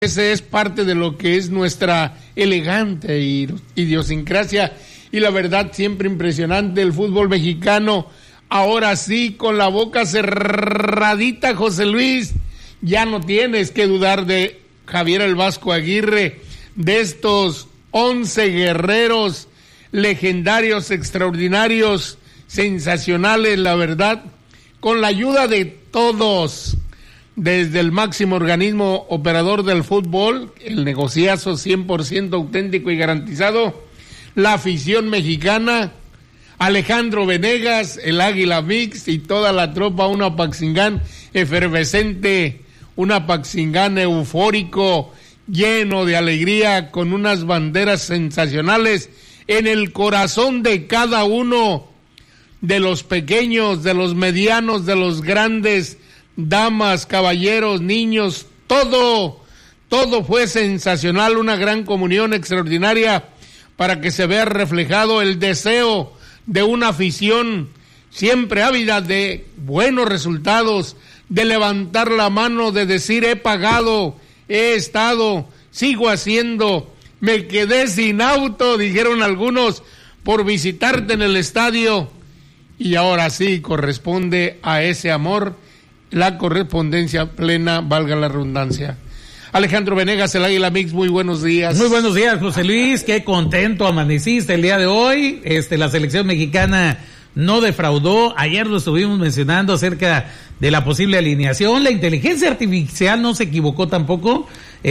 Ese es parte de lo que es nuestra elegante idiosincrasia y la verdad siempre impresionante el fútbol mexicano. Ahora sí, con la boca cerradita, José Luis, ya no tienes que dudar de Javier el Vasco Aguirre, de estos 11 guerreros legendarios, extraordinarios, sensacionales, la verdad, con la ayuda de todos. Desde el máximo organismo operador del fútbol, el negociazo 100% auténtico y garantizado, la afición mexicana, Alejandro Venegas, el Águila Mix y toda la tropa, un Apaxingán efervescente, un Apaxingán eufórico, lleno de alegría, con unas banderas sensacionales en el corazón de cada uno, de los pequeños, de los medianos, de los grandes, damas, caballeros, niños, todo fue sensacional, una gran comunión extraordinaria para que se vea reflejado el deseo de una afición siempre ávida de buenos resultados, de levantar la mano, de decir he pagado, he estado, sigo haciendo, me quedé sin auto, dijeron algunos, por visitarte en el estadio, y ahora sí corresponde a ese amor la correspondencia plena, valga la redundancia. Alejandro Venegas, el Águila Mix, muy buenos días. Muy buenos días, José Luis, qué contento amaneciste el día de hoy. La selección mexicana no defraudó, ayer lo estuvimos mencionando acerca de la posible alineación, la inteligencia artificial no se equivocó tampoco,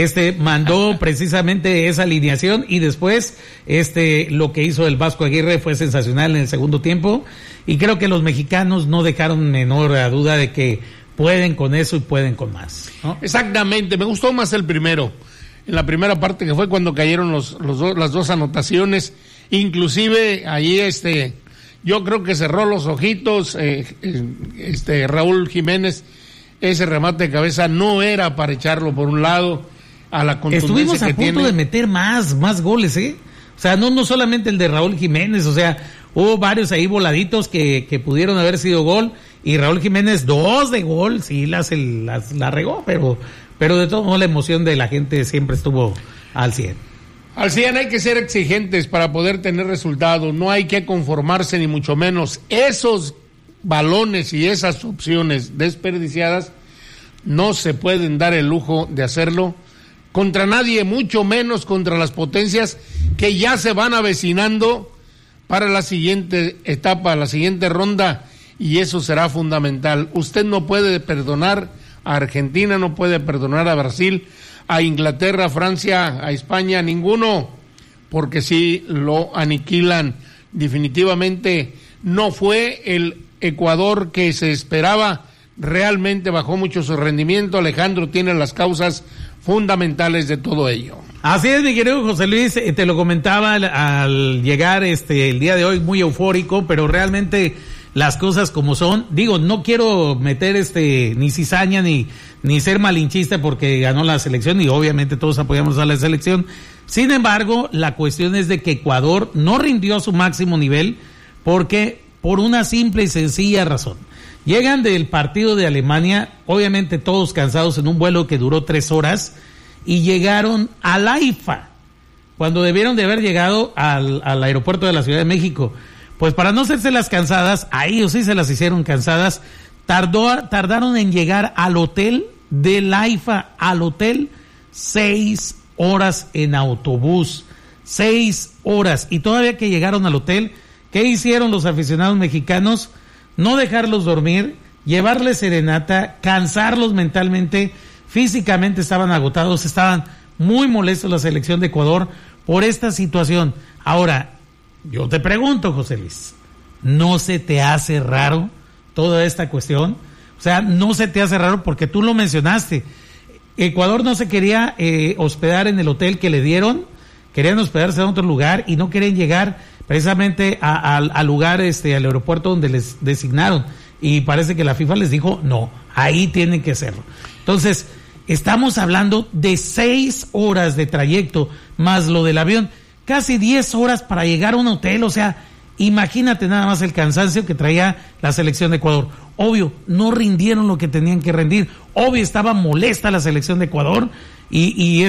mandó precisamente esa alineación y después, lo que hizo el Vasco Aguirre fue sensacional en el segundo tiempo y creo que los mexicanos no dejaron menor duda de que pueden con eso y pueden con más, ¿no? Exactamente, me gustó más el primero, en la primera parte que fue cuando cayeron las dos anotaciones, inclusive ahí yo creo que cerró los ojitos, Raúl Jiménez, ese remate de cabeza no era para echarlo por un lado, a la contundencia estuvimos que tiene. A punto de meter más goles, o sea, no solamente el de Raúl Jiménez, o sea, hubo varios ahí voladitos que pudieron haber sido gol, y Raúl Jiménez 2 de gol, sí la regó, pero de todo modo la emoción de la gente siempre estuvo al 100. Al 100 hay que ser exigentes para poder tener resultados, no hay que conformarse ni mucho menos. Esos balones y esas opciones desperdiciadas no se pueden dar el lujo de hacerlo contra nadie, mucho menos contra las potencias que ya se van avecinando para la siguiente etapa, la siguiente ronda, y eso será fundamental. Usted no puede perdonar a Argentina, no puede perdonar a Brasil, a Inglaterra, a Francia, a España, a ninguno, porque si lo aniquilan. Definitivamente no fue el Ecuador que se esperaba, realmente bajó mucho su rendimiento. Alejandro tiene las causas fundamentales de todo ello. Así es, mi querido José Luis, te lo comentaba al llegar el día de hoy, muy eufórico, pero realmente las cosas como son. Digo, no quiero meter ni cizaña ni ser malinchista porque ganó la selección y obviamente todos apoyamos a la selección. Sin embargo, la cuestión es de que Ecuador no rindió a su máximo nivel porque por una simple y sencilla razón. Llegan del partido de Alemania, obviamente todos cansados en un vuelo que duró 3 horas y llegaron a la AIFA cuando debieron de haber llegado al aeropuerto de la Ciudad de México. Pues para no hacerse las cansadas, a ellos sí se las hicieron cansadas, tardaron en llegar al hotel de la AIFA, al hotel 6 horas en autobús, 6 horas, y todavía que llegaron al hotel, ¿qué hicieron los aficionados mexicanos? No dejarlos dormir, llevarles serenata, cansarlos mentalmente, físicamente estaban agotados, estaban muy molestos la selección de Ecuador por esta situación. Ahora, yo te pregunto, José Luis, ¿no se te hace raro toda esta cuestión? O sea, ¿no se te hace raro? Porque tú lo mencionaste. Ecuador no se quería hospedar en el hotel que le dieron, querían hospedarse en otro lugar y no querían llegar precisamente al lugar, al aeropuerto donde les designaron. Y parece que la FIFA les dijo, no, ahí tienen que hacerlo. Entonces, estamos hablando de 6 horas de trayecto, más lo del avión, casi 10 horas para llegar a un hotel, o sea, Imagínate nada más el cansancio que traía la selección de Ecuador. Obvio, no rindieron lo que tenían que rendir. Obvio, estaba molesta la selección de Ecuador y